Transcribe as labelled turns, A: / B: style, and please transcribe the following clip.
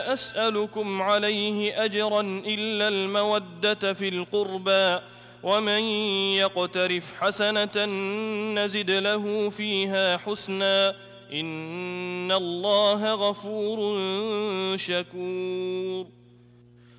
A: أسألكم عليه أجرا إلا المودة في القربى، ومن يقترف حسنة نزد له فيها حسنا، إن الله غفور شكور.